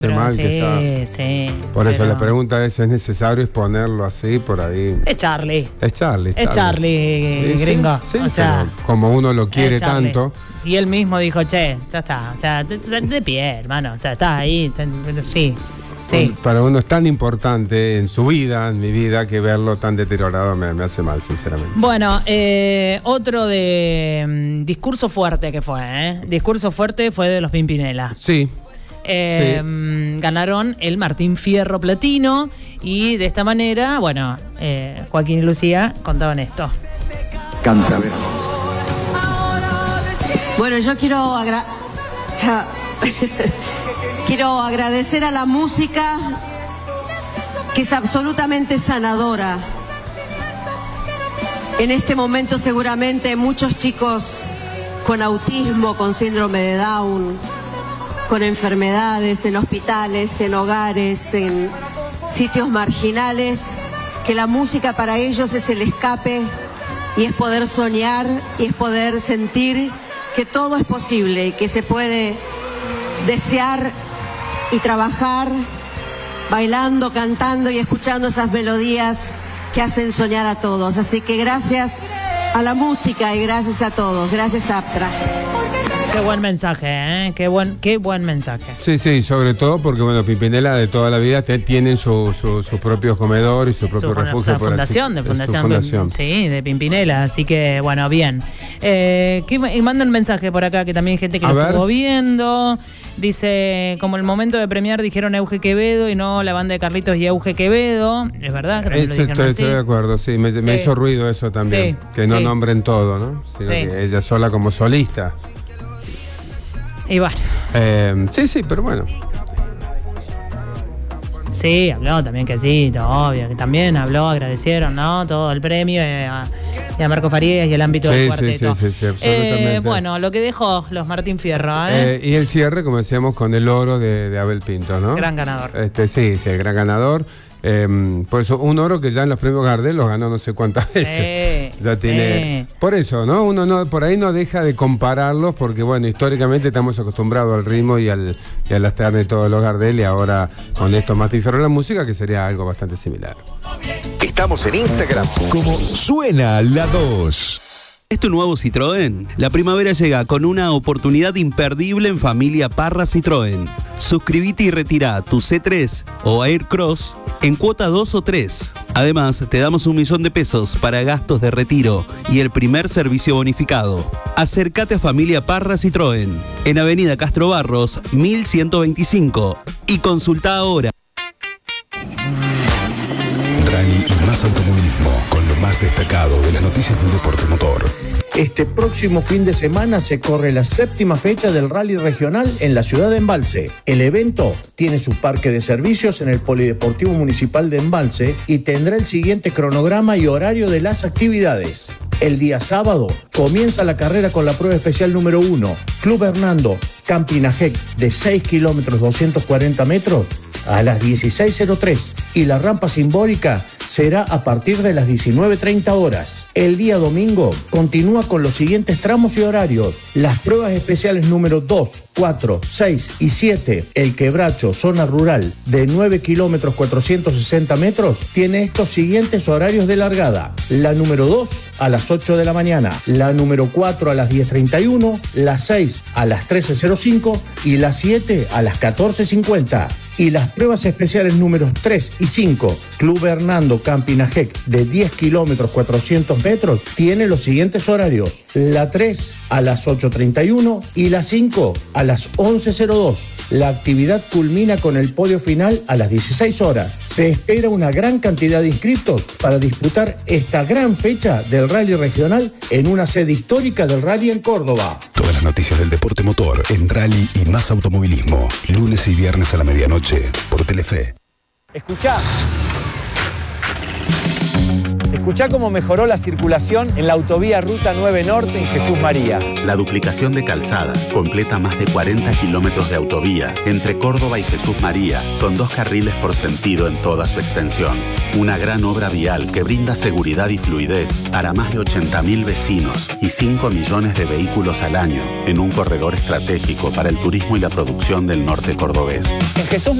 Qué mal que está. Sí. Por eso la pregunta es necesario exponerlo así por ahí. Es Charlie. Es Charlie. Es Charlie, gringo. Sí, o sea, como uno lo quiere tanto. Y él mismo dijo, che, ya está. O sea, de pie, hermano. O sea, estás ahí. Sí. Para uno es tan importante en su vida, en mi vida, que verlo tan deteriorado me hace mal, sinceramente. Bueno, otro de discurso fuerte que fue, Discurso fuerte fue de los Pimpinela. Sí. Ganaron el Martín Fierro Platino y de esta manera, bueno, Joaquín y Lucía contaban esto. Canta. Bueno, yo quiero agradecer a la música, que es absolutamente sanadora. En este momento seguramente muchos chicos con autismo, con síndrome de Down, con enfermedades, en hospitales, en hogares, en sitios marginales, que la música para ellos es el escape y es poder soñar y es poder sentir que todo es posible y que se puede desear y trabajar bailando, cantando y escuchando esas melodías que hacen soñar a todos. Así que gracias a la música y gracias a todos. Gracias, Aptra. Qué buen mensaje, ¿eh? Qué buen mensaje. Sí, sobre todo porque, bueno, Pimpinela de toda la vida tienen su propio comedor y su propio refugio. Fundación. Sí, de Pimpinela. Así que, bueno, bien. Y manda un mensaje por acá, que también hay gente que lo estuvo viendo. Dice, como el momento de premiar dijeron Euge Quevedo y no la banda de Carlitos y Euge Quevedo. Es verdad, creo que lo dijeron así. Estoy de acuerdo, sí. Me hizo ruido eso también. Que no nombren todo, ¿no? Sino que ella sola como solista. Y bueno. Sí, pero bueno. Sí, habló también Quesito, obvio, que también habló, agradecieron, ¿no? Todo el premio y a Marco Farías y el ámbito del cuarteto. Sí, absolutamente. Bueno, lo que dejó los Martín Fierro, y el cierre, como decíamos, con el oro de Abel Pinto, ¿no? Gran ganador. Sí, el gran ganador. Por eso, un oro que ya en los premios Gardel los ganó no sé cuántas veces. Ya tiene. Por eso, ¿no? Uno por ahí no deja de compararlos, porque bueno, históricamente estamos acostumbrados al ritmo y al estar de todos los Gardel, y ahora con esto Martín Fierro la música, que sería algo bastante similar. Estamos en Instagram como Suena la 2. ¿Es tu nuevo Citroën? La primavera llega con una oportunidad imperdible en familia Parra Citroën. Suscríbete y retira tu C3 o Aircross en cuota 2 o 3. Además, te damos $1.000.000 pesos para gastos de retiro y el primer servicio bonificado. Acércate a familia Parra Citroën en Avenida Castro Barros, 1125 y consulta ahora. Rally y más automovilismo, con lo más destacado de las noticias del deporte motor. Este próximo fin de semana se corre la 7ª fecha del Rally Regional en la ciudad de Embalse. El evento tiene su parque de servicios en el Polideportivo Municipal de Embalse y tendrá el siguiente cronograma y horario de las actividades. El día sábado comienza la carrera con la prueba especial número 1, Club Hernando, Campinajec, de 6 kilómetros 240 metros a las 16:03, y la rampa simbólica será a partir de las 19:30 horas. El día domingo continúa con los siguientes tramos y horarios. Las pruebas especiales número 2, 4, 6 y 7, el Quebracho, zona rural, de 9 kilómetros 460 metros, tiene estos siguientes horarios de largada. La número 2 a las 8 de la mañana, la número 4 a las 10:31, la 6 a las 13:05 y la 7 a las 14:50. Y las pruebas especiales números 3 y 5, Club Hernando Campinajec, de 10 kilómetros 400 metros, tiene los siguientes horarios. La 3 a las 8:31 y la 5 a las 11:02. La actividad culmina con el podio final a las 16 horas. Se espera una gran cantidad de inscriptos para disputar esta gran fecha del Rally Regional en una sede histórica del Rally en Córdoba. Todas las noticias del deporte motor en Rally y más automovilismo, lunes y viernes a la medianoche por Telefe. Escuchá Escuchá cómo mejoró la circulación en la autovía Ruta 9 Norte en Jesús María. La duplicación de calzada completa más de 40 kilómetros de autovía entre Córdoba y Jesús María, con 2 carriles por sentido en toda su extensión. Una gran obra vial que brinda seguridad y fluidez para más de 80.000 vecinos y 5 millones de vehículos al año en un corredor estratégico para el turismo y la producción del norte cordobés. En Jesús